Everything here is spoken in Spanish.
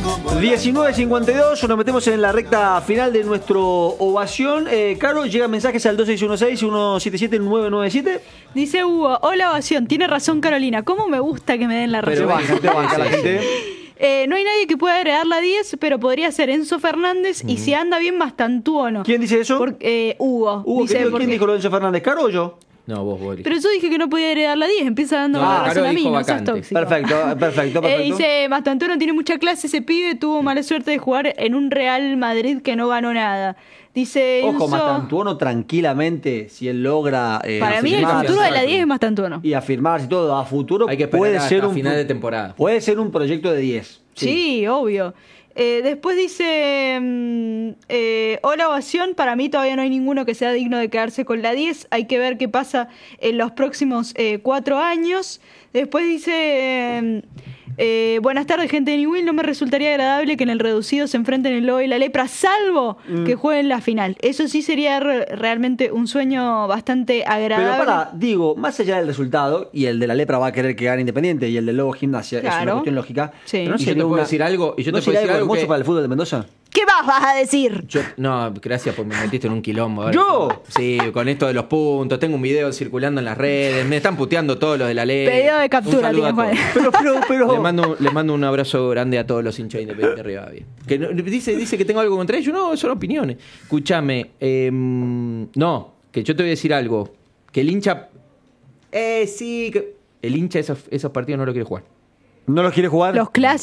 19:52, nos metemos en la recta final de nuestro ovación. Caro, llegan mensajes al 2616-177-997. Dice Hugo, hola ovación, tiene razón Carolina, ¿cómo me gusta que me den la razón? Te banca la gente. No hay nadie que pueda heredar la 10, pero podría ser Enzo Fernández y si anda bien Mastantuono. ¿Quién dice eso? Hugo. Dice, ¿quién dijo lo de Enzo Fernández, Caro o yo? No, vos. Pero yo dije que no podía heredar la 10, empieza dando la razón a mí, no seas tóxico. Perfecto. Dice, Mastantuono tiene mucha clase, ese pibe tuvo mala suerte de jugar en un Real Madrid que no ganó nada. Dice Ojo, Enzo, Mastantuono tranquilamente, si él logra para mí el futuro de la 10 es Mastantuono. y afirmarse y todo, a futuro hay que esperar puede ser a un final de temporada. Puede ser un proyecto de 10. Sí, obvio. Después dice, hola ovación, para mí todavía no hay ninguno que sea digno de quedarse con la 10, hay que ver qué pasa en los próximos 4 años. Después dice, buenas tardes gente de Newell, no me resultaría agradable que en el reducido se enfrenten el Lobo y la Lepra, salvo que jueguen la final. Eso sí sería realmente un sueño bastante agradable. Pero más allá del resultado, y el de la Lepra va a querer que gane Independiente, y el del Lobo Gimnasia, es una cuestión lógica. Sí. Pero no yo te puedo decir algo, y yo te puedo decir algo hermoso para el fútbol de Mendoza. ¿Qué más vas a decir? No, gracias por me metiste en un quilombo. Ahora. ¿Yo? Sí, con esto de los puntos. Tengo un video circulando en las redes. Me están puteando todos los de la ley. Pedido de captura, tiene Juan. Pero Le mando un abrazo grande a todos los hinchas de Independiente Rivadavia. Que dice que tengo algo contra ellos. No, son opiniones. Escúchame. No, que yo te voy a decir algo. Que el hincha... sí, que el hincha esos partidos no lo quiere jugar. ¿No los quiere jugar? Los clásicos.